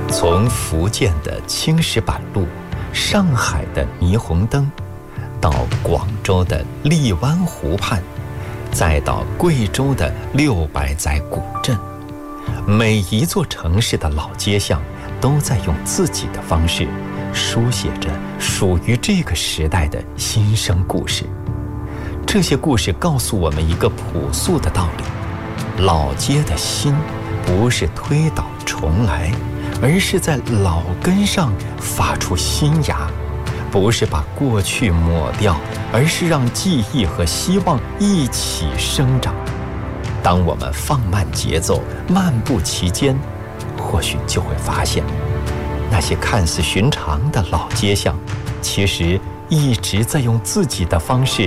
从福建的青石板路、上海的霓虹灯，到广州的荔湾湖畔，再到贵州的六百载古镇，每一座城市的老街巷都在用自己的方式书写着属于这个时代的新生故事。这些故事告诉我们一个朴素的道理：老街的新不是推倒重来，而是在老根上发出新芽；不是把过去抹掉，而是让记忆和希望一起生长。当我们放慢节奏，漫步其间，或许就会发现，那些看似寻常的老街巷，其实一直在用自己的方式